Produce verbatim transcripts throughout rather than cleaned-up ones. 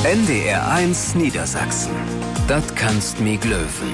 N D R eins Niedersachsen. Das kannst mi glöwen.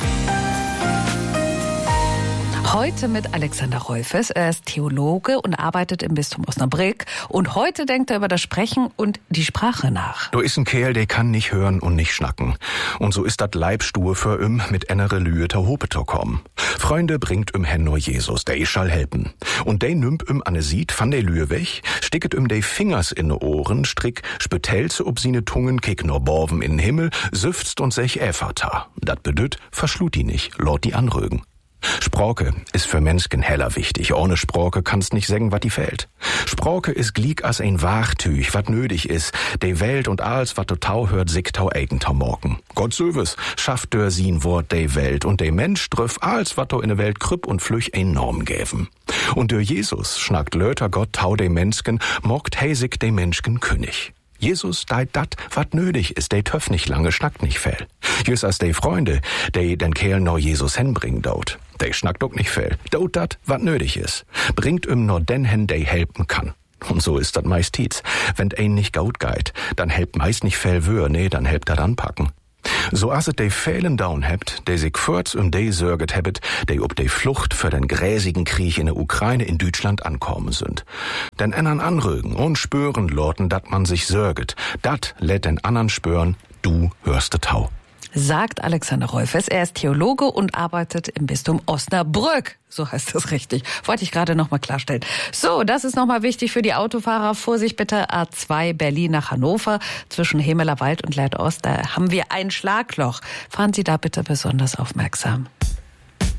Heute mit Alexander Reufes. Er ist Theologe und arbeitet im Bistum Osnabrück. Und heute denkt er über das Sprechen und die Sprache nach. Du ist ein Kerl, der kann nicht hören und nicht schnacken. Und so ist dat Leibstuhe für üm mit ennere Lühe ter Hopeter kommen. Freunde bringt üm hen nur Jesus, der schall helpen. Und der nimmt üm ane Sied van der Lühe weg, sticket üm de Fingers in de Ohren, strick, spötelze ob sine Tungen, kick nur Borven in den Himmel, süfzt und sech Äfata. Dat bedüt, verschlut die nicht, lot die anrögen. Sproke ist für Menschen heller wichtig. Ohne Sproke kannst nicht sägen, wat die fällt. Sproke ist glieg as ein Wachtüch, wat nötig is. De Welt und alles, wat du tau hört, sick tau eigentau morgen. Gott söwes, schafft dör sin Wort de Welt und de Mensch drüff alles, wat du in de Welt krüpp und flüch enorm gäven. Und dör Jesus schnackt löter Gott tau de Menschen, mockt heisig de Menschen König. Jesus deit dat, wat nötig is, de töff nicht lange, schnackt nicht fel. Jüss as de Freunde, de den Kerl no Jesus hinbringen dort. De schnackt ook nicht fel. Dort dat, wat nötig is. Bringt üm nur den hen, de helpen kann. Und so ist dat meist tietz. Wenn ein nicht gaut geit, dann helpt meist nicht fel wör, nee, dann helpt dat anpacken. So as et de Fehlen down hebt, de sich fürz um de sörget hebet, de ob de Flucht für den gräsigen Krieg in der Ukraine in Deutschland ankommen sind. Den ennern anrögen und spüren lorten, dat man sich sörget. Dat lädt den annern spüren, du hörste Tau. Sagt Alexander Reufes. Er ist Theologe und arbeitet im Bistum Osnabrück. So heißt das richtig. Wollte ich gerade noch mal klarstellen. So, das ist noch mal wichtig für die Autofahrer. Vorsicht bitte, A zwei Berlin nach Hannover zwischen Hemeler Wald und Leitost. Da haben wir ein Schlagloch. Fahren Sie da bitte besonders aufmerksam.